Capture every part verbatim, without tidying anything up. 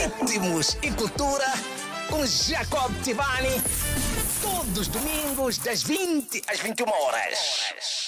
Ritmos e Cultura com Jacob Tivani. Todos os domingos, das vinte às vinte e uma horas.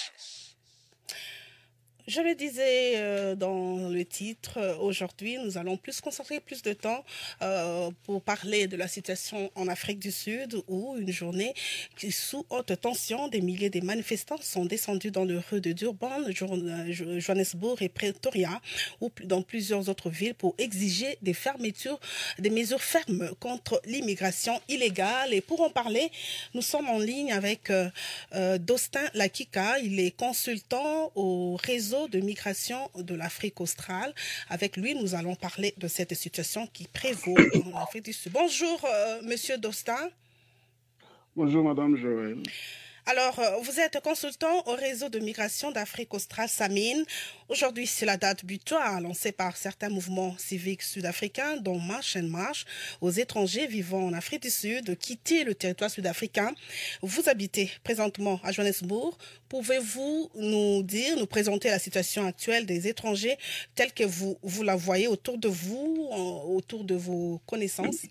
Je le disais euh, dans le titre, euh, aujourd'hui nous allons plus consacrer plus de temps euh, pour parler de la situation en Afrique du Sud où une journée qui sous haute tension, des milliers de manifestants sont descendus dans les rues de Durban, Johannesburg et Pretoria ou dans plusieurs autres villes pour exiger des fermetures, des mesures fermes contre l'immigration illégale. Et pour en parler, nous sommes en ligne avec euh, euh, Dostin Lakika, il est consultant au réseau de migration de l'Afrique australe. Avec lui, nous allons parler de cette situation qui prévaut en Afrique du Sud. Bonjour, euh, Monsieur Dostin. Bonjour, Madame Joël. Alors, euh, vous êtes consultant au réseau de migration d'Afrique australe, SAMIN. Aujourd'hui, c'est la date butoir lancée par certains mouvements civiques sud-africains, dont March and March, aux étrangers vivant en Afrique du Sud de quitter le territoire sud-africain. Vous habitez présentement à Johannesburg. Pouvez-vous nous dire, nous présenter la situation actuelle des étrangers telle que vous, vous la voyez autour de vous, en, autour de vos connaissances?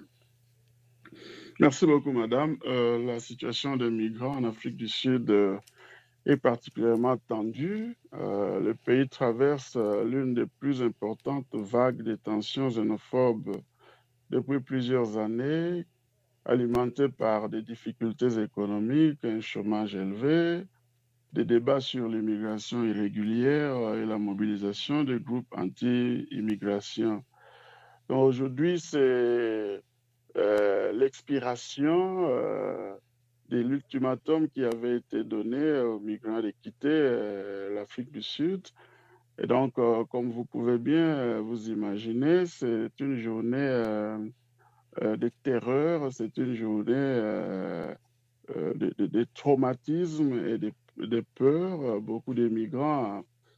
Merci beaucoup, Madame. Euh, la situation des migrants en Afrique du Sud euh, est particulièrement tendue. Euh, le pays traverse euh, l'une des plus importantes vagues de tensions xénophobes depuis plusieurs années, alimentées par des difficultés économiques, un chômage élevé, des débats sur l'immigration irrégulière et la mobilisation des groupes anti-immigration. Donc aujourd'hui, c'est Euh, l'expiration euh, de l'ultimatum qui avait été donné aux migrants de quitter euh, l'Afrique du Sud. Et donc, euh, comme vous pouvez bien euh, vous imaginer, c'est une journée euh, euh, de terreur, c'est une journée euh, euh, de, de, de traumatisme et de, de peur. Beaucoup de migrants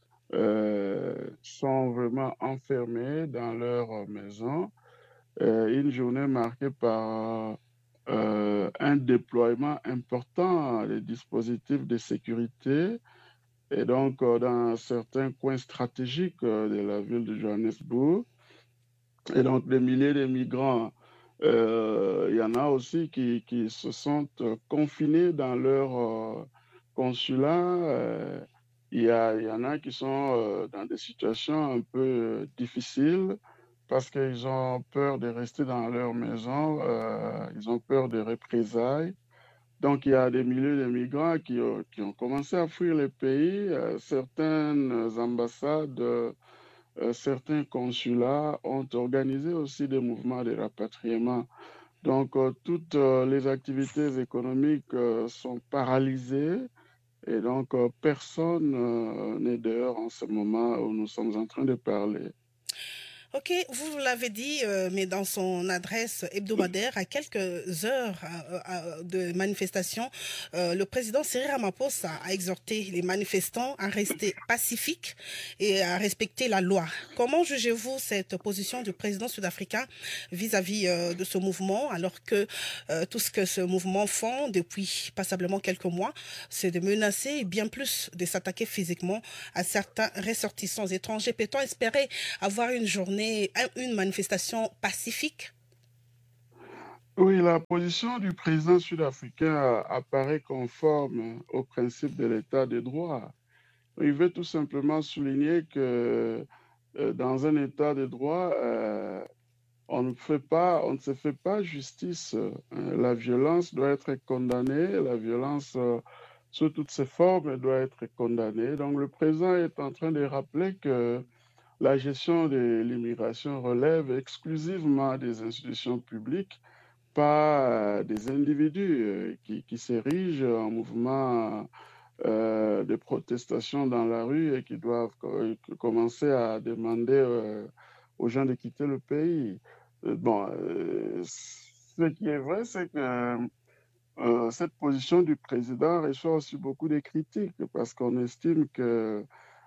euh, sont vraiment enfermés dans leur maison. Euh, une journée marquée par euh, un déploiement important des dispositifs de sécurité et donc euh, dans certains coins stratégiques euh, de la ville de Johannesburg. Et donc des milliers de migrants, euh, il y en a aussi qui, qui se sont confinés dans leur euh, consulat. Euh, il, y a, il y en a qui sont euh, dans des situations un peu euh, difficiles parce qu'ils ont peur de rester dans leur maison, euh, ils ont peur de représailles. Donc, il y a des milliers de migrants qui, euh, qui ont commencé à fuir le pays. Euh, certaines ambassades, euh, certains consulats ont organisé aussi des mouvements de rapatriement. Donc, euh, toutes euh, les activités économiques euh, sont paralysées. Et donc, euh, personne euh, n'est dehors en ce moment où nous sommes en train de parler. Ok, vous l'avez dit, euh, mais dans son adresse hebdomadaire, à quelques heures euh, euh, de manifestation, euh, le président Cyril Ramaphosa a exhorté les manifestants à rester pacifiques et à respecter la loi. Comment jugez-vous cette position du président sud-africain vis-à-vis euh, de ce mouvement, alors que euh, tout ce que ce mouvement font depuis passablement quelques mois, c'est de menacer et bien plus de s'attaquer physiquement à certains ressortissants étrangers? Peut-on espérer avoir une journée, une manifestation pacifique? Oui, la position du président sud-africain apparaît conforme au principe de l'état de droit. Il veut tout simplement souligner que euh, dans un état de droit, euh, on ne fait pas, on ne se fait pas justice. Euh, la violence doit être condamnée, la violence euh, sous toutes ses formes doit être condamnée. Donc le président est en train de rappeler que la gestion de l'immigration relève exclusivement des institutions publiques, pas euh, des individus euh, qui, qui s'érigent en mouvement euh, de protestation dans la rue et qui doivent co commencer à demander euh, aux gens de quitter le pays. Euh, bon, euh, ce qui est vrai, c'est que euh, cette position du président reçoit aussi beaucoup de critiques parce qu'on estime que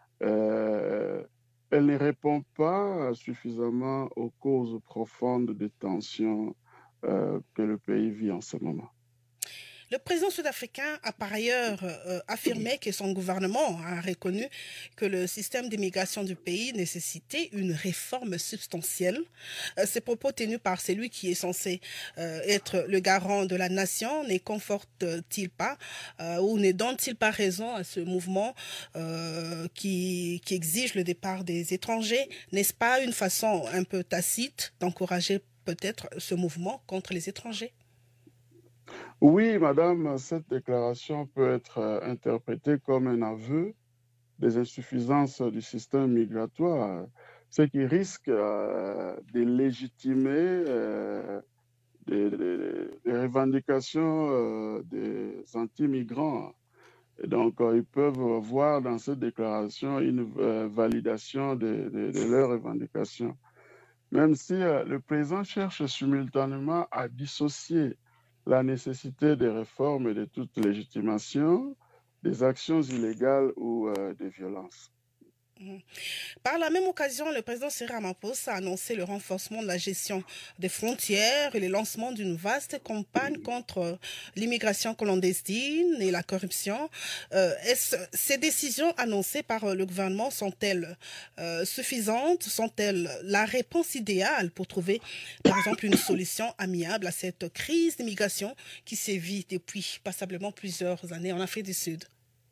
euh, elle ne répond pas suffisamment aux causes profondes des tensions euh, que le pays vit en ce moment. Le président sud-africain a par ailleurs euh, affirmé que son gouvernement a reconnu que le système d'immigration du pays nécessitait une réforme substantielle. Euh, ces propos tenus par celui qui est censé euh, être le garant de la nation ne confortent-ils pas euh, ou ne donnent-ils pas raison à ce mouvement euh, qui, qui exige le départ des étrangers? N'est-ce pas une façon un peu tacite d'encourager peut-être ce mouvement contre les étrangers? Oui, madame, cette déclaration peut être euh, interprétée comme un aveu des insuffisances du système migratoire, ce qui risque euh, de légitimer euh, des, des- des revendications euh, des anti-migrants. Et donc, euh, ils peuvent voir dans cette déclaration une euh, validation de, de- de leurs revendications. Même si euh, le président cherche simultanément à dissocier la nécessité des réformes et de toute légitimation des actions illégales ou euh, des violences. Mhm. Par la même occasion, le président Cyril Ramaphosa a annoncé le renforcement de la gestion des frontières et le lancement d'une vaste campagne contre l'immigration clandestine et la corruption. Euh, est-ce- ces décisions annoncées par le gouvernement sont-elles euh, suffisantes? Sont-elles la réponse idéale pour trouver, par exemple, une solution amiable à cette crise d'immigration qui sévit depuis passablement plusieurs années en Afrique du Sud?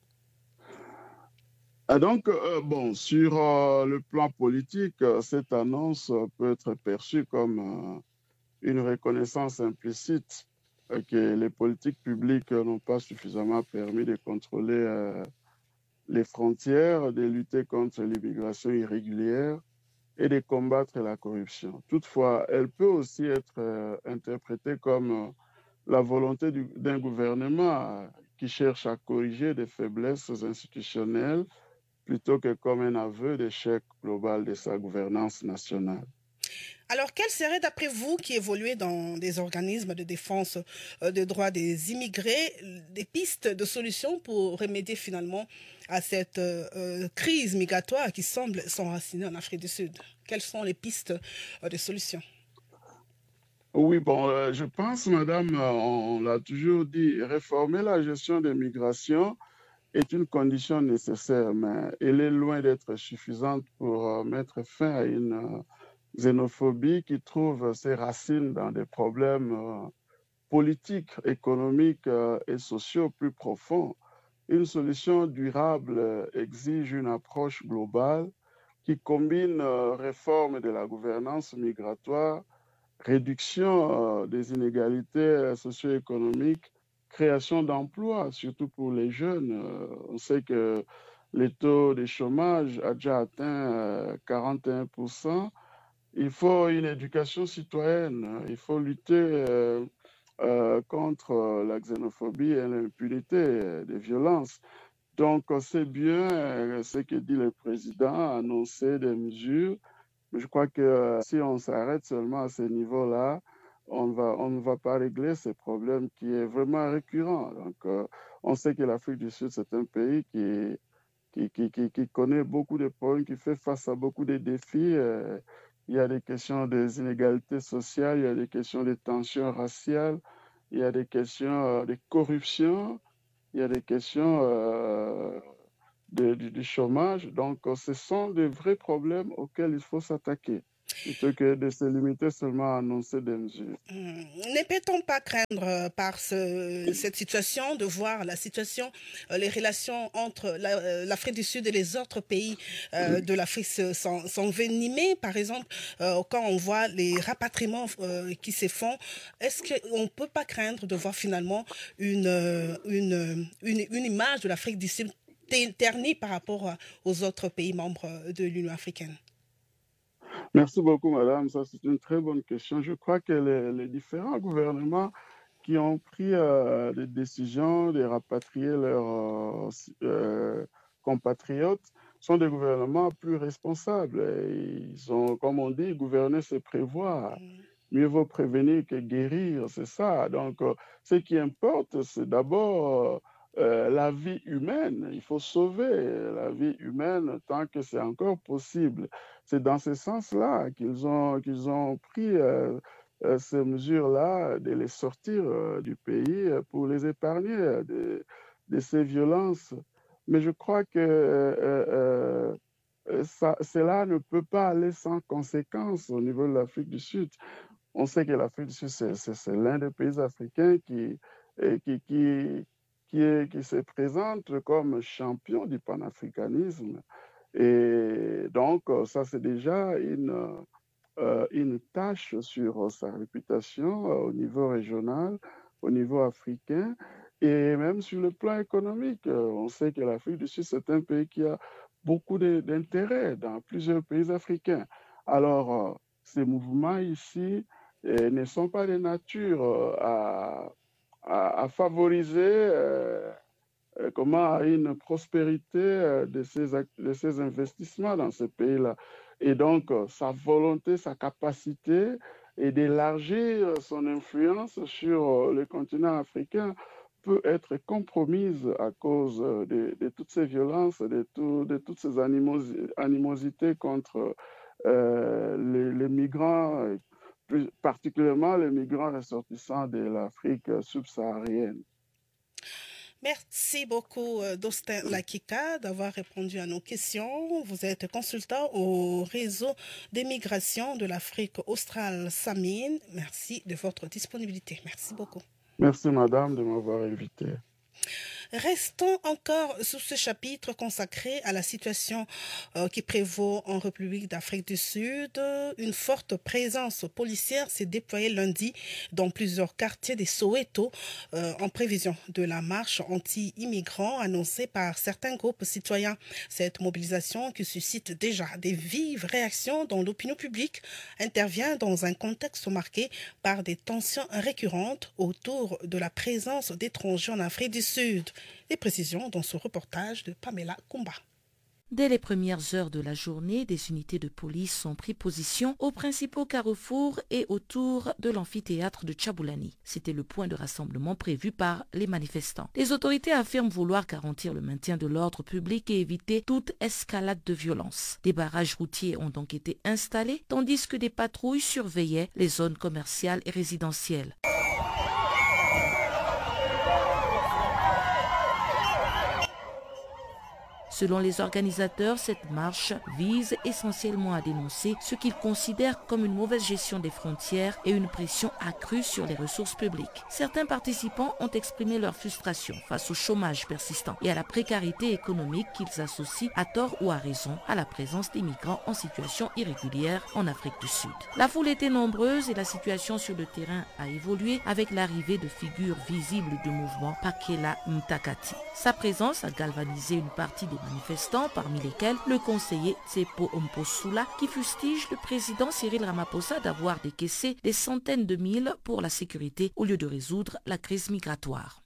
Ah, donc, euh, bon, sur euh, le plan politique, euh, cette annonce euh, peut être perçue comme euh, une reconnaissance implicite euh, que les politiques publiques euh, n'ont pas suffisamment permis de contrôler euh, les frontières, de lutter contre l'immigration irrégulière et de combattre la corruption. Toutefois, elle peut aussi être euh, interprétée comme euh, la volonté du- d'un gouvernement euh, qui cherche à corriger des faiblesses institutionnelles plutôt que comme un aveu d'échec global de sa gouvernance nationale. Alors, quelles seraient, d'après vous, qui évoluez dans des organismes de défense euh, des droits des immigrés, des pistes de solutions pour remédier finalement à cette euh, euh, crise migratoire qui semble s'enraciner en Afrique du Sud? Quelles sont les pistes euh, de solutions? Oui, bon, euh, je pense, madame, euh, on, on l'a toujours dit, réformer la gestion des migrations est une condition nécessaire, mais elle est loin d'être suffisante pour euh, mettre fin à une euh, xénophobie qui trouve ses racines dans des problèmes euh, politiques, économiques euh, et sociaux plus profonds. Une solution durable euh, exige une approche globale qui combine euh, réforme de la gouvernance migratoire, réduction euh, des inégalités euh, socio-économiques, création d'emplois, surtout pour les jeunes. Euh, on sait que le taux de chômage a déjà atteint euh, quarante et un pour cent. Il faut une éducation citoyenne, il faut lutter euh, euh, contre euh, la xénophobie et l'impunité euh, des violences. Donc, c'est bien euh, ce que dit le président, annoncer des mesures, mais je crois que euh, si on s'arrête seulement à ce niveau-là, on va, on ne va pas régler ce problème qui est vraiment récurrent. Donc, euh, on sait que l'Afrique du Sud, c'est un pays qui, qui, qui, qui, qui connaît beaucoup de problèmes, qui fait face à beaucoup de défis. Euh, il y a des questions des inégalités sociales, il y a des questions de tensions raciales, il y a des questions euh, de corruption, il y a des questions euh, de- du, du chômage. Donc, euh, ce sont des vrais problèmes auxquels il faut s'attaquer, plutôt que de se limiter seulement à annoncer des mesures. Hmm. Ne peut-on pas craindre euh, par ce- cette situation de voir la situation, euh, les relations entre la- euh, l'Afrique du Sud et les autres pays euh, de l'Afrique se- s'en- s'envenimer? Par exemple, euh, quand on voit les rapatriements euh, qui se font, est-ce qu'on ne peut pas craindre de voir finalement une, euh, une, une, une image de l'Afrique du Sud ter- ternie par rapport à- aux autres pays membres euh, de l'Union africaine? Merci beaucoup, madame. Ça, c'est une très bonne question. Je crois que les, les différents gouvernements qui ont pris euh, des décisions de rapatrier leurs euh, euh, compatriotes sont des gouvernements plus responsables. Et ils ont, comme on dit, gouverner, c'est prévoir. Mieux vaut prévenir que guérir, c'est ça. Donc, euh, ce qui importe, c'est d'abord euh, la vie humaine. Il faut sauver la vie humaine tant que c'est encore possible. C'est dans ce sens-là qu'ils ont, qu'ils ont pris euh, euh, ces mesures-là, de les sortir euh, du pays pour les épargner euh, de, de ces violences. Mais je crois que euh, euh, ça, cela ne peut pas aller sans conséquences au niveau de l'Afrique du Sud. On sait que l'Afrique du Sud, c'est l'un des pays africains qui, qui, qui, qui, est, qui se présente comme champion du panafricanisme. Et donc, ça, c'est déjà une, euh, une tâche sur sa réputation au niveau régional, au niveau africain, et même sur le plan économique. On sait que l'Afrique du Sud, c'est un pays qui a beaucoup d'intérêt dans plusieurs pays africains. Alors, ces mouvements ici eh, ne sont pas de nature à, à, à favoriser euh, comment une prospérité de ces, de ces investissements dans ce pays-là. Et donc, sa volonté, sa capacité et d'élargir son influence sur le continent africain peut être compromise à cause de, de toutes ces violences, de, tout, de toutes ces animos, animosités contre euh, les, les migrants, plus particulièrement les migrants ressortissants de l'Afrique subsaharienne. Merci beaucoup, Dostin Lakika, d'avoir répondu à nos questions. Vous êtes consultant au réseau des migrations de l'Afrique australe, SAMIN. Merci de votre disponibilité. Merci beaucoup. Merci, madame, de m'avoir invité. Restons encore sous ce chapitre consacré à la situation euh, qui prévaut en République d'Afrique du Sud. Une forte présence policière s'est déployée lundi dans plusieurs quartiers des Soweto euh, en prévision de la marche anti-immigrants annoncée par certains groupes citoyens. Cette mobilisation, qui suscite déjà des vives réactions dans l'opinion publique, intervient dans un contexte marqué par des tensions récurrentes autour de la présence d'étrangers en Afrique du Sud. Les précisions dans ce reportage de Pamela Kumba. Dès les premières heures de la journée, des unités de police ont pris position aux principaux carrefours et autour de l'amphithéâtre de Tchaboulani. C'était le point de rassemblement prévu par les manifestants. Les autorités affirment vouloir garantir le maintien de l'ordre public et éviter toute escalade de violence. Des barrages routiers ont donc été installés, tandis que des patrouilles surveillaient les zones commerciales et résidentielles. Selon les organisateurs, cette marche vise essentiellement à dénoncer ce qu'ils considèrent comme une mauvaise gestion des frontières et une pression accrue sur les ressources publiques. Certains participants ont exprimé leur frustration face au chômage persistant et à la précarité économique qu'ils associent à tort ou à raison à la présence des migrants en situation irrégulière en Afrique du Sud. La foule était nombreuse et la situation sur le terrain a évolué avec l'arrivée de figures visibles du mouvement Pakela Mtakati. Sa présence a galvanisé une partie des manifestants, parmi lesquels le conseiller Tsepo Mposula, qui fustige le président Cyril Ramaphosa d'avoir décaissé des centaines de mille pour la sécurité au lieu de résoudre la crise migratoire.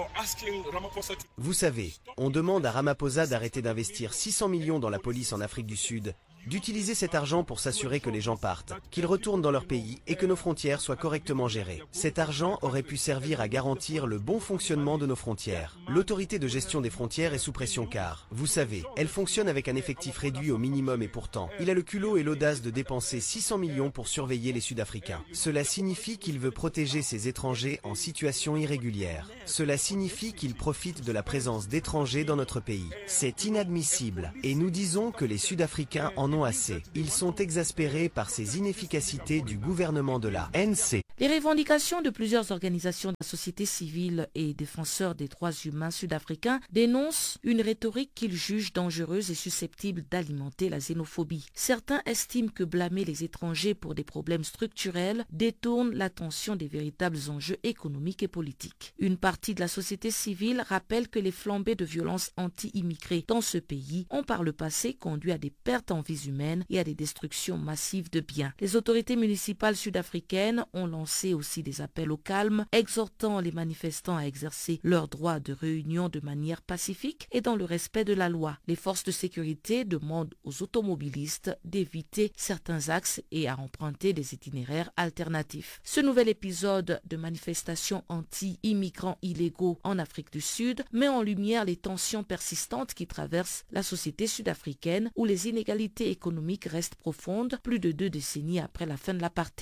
Vous savez, on demande à Ramaphosa d'arrêter d'investir six cents millions dans la police en Afrique du Sud, d'utiliser cet argent pour s'assurer que les gens partent, qu'ils retournent dans leur pays et que nos frontières soient correctement gérées. Cet argent aurait pu servir à garantir le bon fonctionnement de nos frontières. L'autorité de gestion des frontières est sous pression car, vous savez, elle fonctionne avec un effectif réduit au minimum et pourtant, il a le culot et l'audace de dépenser six cents millions pour surveiller les Sud-Africains. Cela signifie qu'il veut protéger ces étrangers en situation irrégulière. Cela signifie qu'il profite de la présence d'étrangers dans notre pays. C'est inadmissible et nous disons que les Sud-Africains en ont assez. Ils sont exaspérés par ces inefficacités du gouvernement de la N C. Les revendications de plusieurs organisations de la société civile et défenseurs des droits humains sud-africains dénoncent une rhétorique qu'ils jugent dangereuse et susceptible d'alimenter la xénophobie. Certains estiment que blâmer les étrangers pour des problèmes structurels détourne l'attention des véritables enjeux économiques et politiques. Une partie de la société civile rappelle que les flambées de violences anti-immigrés dans ce pays ont par le passé conduit à des pertes en vies humaines et à des destructions massives de biens. Les autorités municipales sud-africaines ont lancé aussi des appels au calme, exhortant les manifestants à exercer leur droit de réunion de manière pacifique et dans le respect de la loi. Les forces de sécurité demandent aux automobilistes d'éviter certains axes et à emprunter des itinéraires alternatifs. Ce nouvel épisode de manifestations anti-immigrants illégaux en Afrique du Sud met en lumière les tensions persistantes qui traversent la société sud-africaine où les inégalités économiques restent profondes plus de deux décennies après la fin de l'apartheid.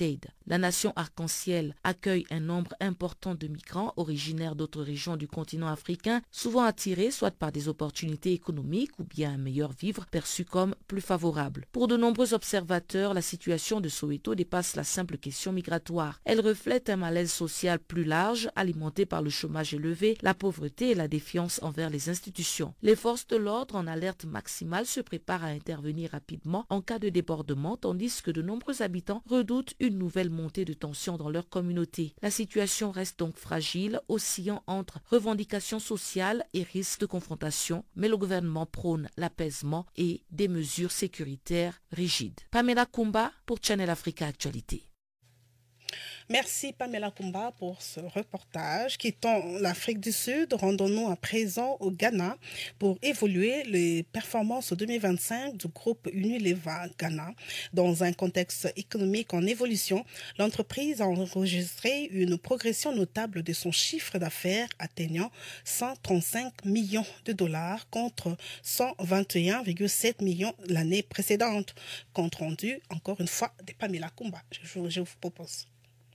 La nation arc-en-ciel accueille un nombre important de migrants originaires d'autres régions du continent africain, souvent attirés soit par des opportunités économiques ou bien un meilleur vivre perçu comme plus favorable. Pour de nombreux observateurs, la situation de Soweto dépasse la simple question migratoire. Elle reflète un malaise social plus large, alimenté par le chômage élevé, la pauvreté et la défiance envers les institutions. Les forces de l'ordre en alerte maximale se préparent à intervenir rapidement en cas de débordement, tandis que de nombreux habitants redoutent une nouvelle montée de tension dans leur communauté. La situation reste donc fragile, oscillant entre revendications sociales et risques de confrontation, mais le gouvernement prône l'apaisement et des mesures sécuritaires rigides. Pamela Kumba pour Channel Africa Actualité. Merci Pamela Kumba pour ce reportage. Quittant l'Afrique du Sud, rendons-nous à présent au Ghana pour évaluer les performances deux mille vingt-cinq du groupe Unilever Ghana. Dans un contexte économique en évolution, l'entreprise a enregistré une progression notable de son chiffre d'affaires atteignant cent trente-cinq millions de dollars contre cent vingt et un virgule sept millions l'année précédente. Compte rendu, encore une fois, de Pamela Kumba. Je, je vous propose.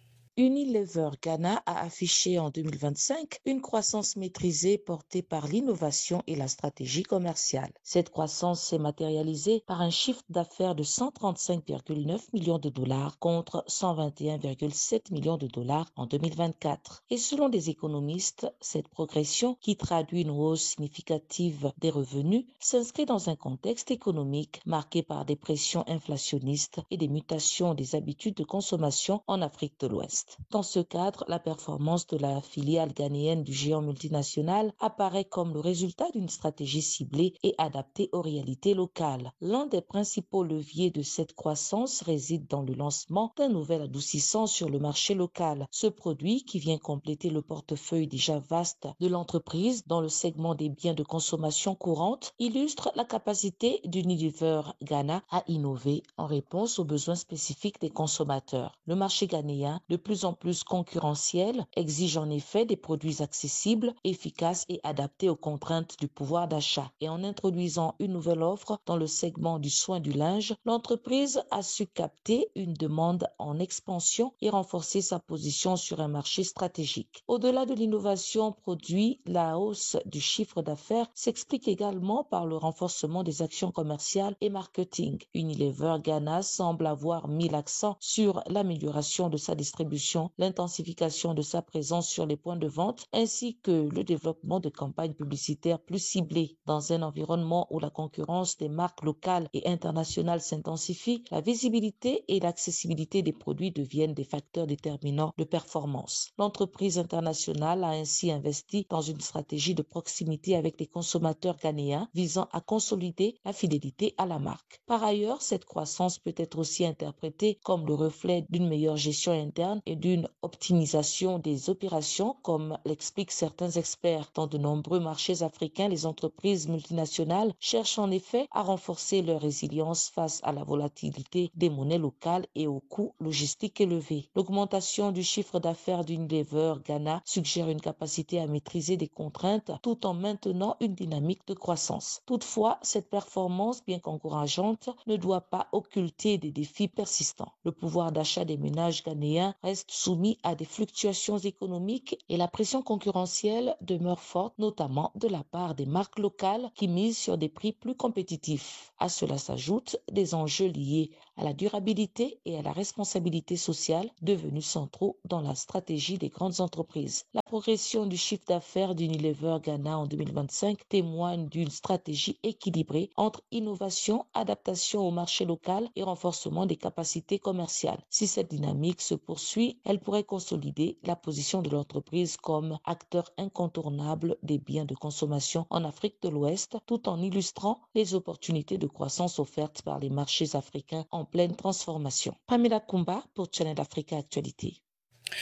Unilever Ghana a affiché en deux mille vingt-cinq une croissance maîtrisée portée par l'innovation et la stratégie commerciale. Cette croissance s'est matérialisée par un chiffre d'affaires de cent trente-cinq virgule neuf millions de dollars contre cent vingt et un virgule sept millions de dollars en deux mille vingt-quatre. Et selon des économistes, cette progression, qui traduit une hausse significative des revenus, s'inscrit dans un contexte économique marqué par des pressions inflationnistes et des mutations des habitudes de consommation en Afrique de l'Ouest. Dans ce cadre, la performance de la filiale ghanéenne du géant multinational apparaît comme le résultat d'une stratégie ciblée et adaptée aux réalités locales. L'un des principaux leviers de cette croissance réside dans le lancement d'un nouvel adoucissant sur le marché local. Ce produit, qui vient compléter le portefeuille déjà vaste de l'entreprise dans le segment des biens de consommation courante, illustre la capacité d'Unilever Ghana à innover en réponse aux besoins spécifiques des consommateurs. Le marché ghanéen, de plus en plus concurrentiel, exige en effet des produits accessibles, efficaces et adaptés aux contraintes du pouvoir d'achat. Et en introduisant une nouvelle offre dans le segment du soin du linge, l'entreprise a su capter une demande en expansion et renforcer sa position sur un marché stratégique. Au-delà de l'innovation produit, la hausse du chiffre d'affaires s'explique également par le renforcement des actions commerciales et marketing. Unilever Ghana semble avoir mis l'accent sur l'amélioration de sa distribution, l'intensification de sa présence sur les points de vente ainsi que le développement de campagnes publicitaires plus ciblées. Dans un environnement où la concurrence des marques locales et internationales s'intensifie, la visibilité et l'accessibilité des produits deviennent des facteurs déterminants de performance. L'entreprise internationale a ainsi investi dans une stratégie de proximité avec les consommateurs ghanéens visant à consolider la fidélité à la marque. Par ailleurs, cette croissance peut être aussi interprétée comme le reflet d'une meilleure gestion interne et d'une optimisation des opérations, comme l'expliquent certains experts. Dans de nombreux marchés africains, les entreprises multinationales cherchent en effet à renforcer leur résilience face à la volatilité des monnaies locales et aux coûts logistiques élevés. L'augmentation du chiffre d'affaires d'Unilever Ghana suggère une capacité à maîtriser des contraintes tout en maintenant une dynamique de croissance. Toutefois, cette performance, bien qu'encourageante, ne doit pas occulter des défis persistants. Le pouvoir d'achat des ménages ghanéens reste soumis à des fluctuations économiques et la pression concurrentielle demeure forte, notamment de la part des marques locales qui misent sur des prix plus compétitifs. À cela s'ajoutent des enjeux liés à la durabilité et à la responsabilité sociale devenus centraux dans la stratégie des grandes entreprises. La progression du chiffre d'affaires d'Unilever Ghana en deux mille vingt-cinq témoigne d'une stratégie équilibrée entre innovation, adaptation au marché local et renforcement des capacités commerciales. Si cette dynamique se poursuit, elle pourrait consolider la position de l'entreprise comme acteur incontournable des biens de consommation en Afrique de l'Ouest, tout en illustrant les opportunités de croissance offertes par les marchés africains en pleine transformation. Pamela Kumba pour Channel Africa Actualité.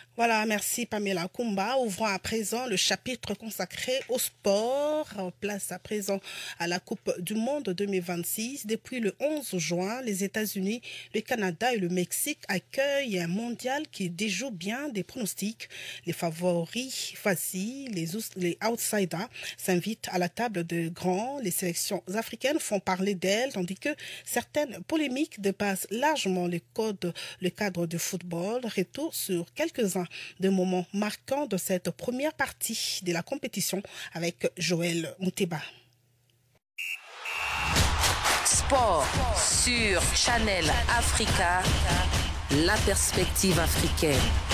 Voilà, merci Pamela Kumba. Ouvrons à présent le chapitre consacré au sport. Place à présent à la Coupe du Monde deux mille vingt-six. Depuis le onze juin, les États-Unis, le Canada et le Mexique accueillent un mondial qui déjoue bien des pronostics. Les favoris faciles, les, les outsiders s'invitent à la table de grands. Les sélections africaines font parler d'elles, tandis que certaines polémiques dépassent largement le, code, le cadre du football. Retour sur quelques-uns de moments marquants de cette première partie de la compétition avec Joël Mouteba. Sport sur Channel Africa, la perspective africaine.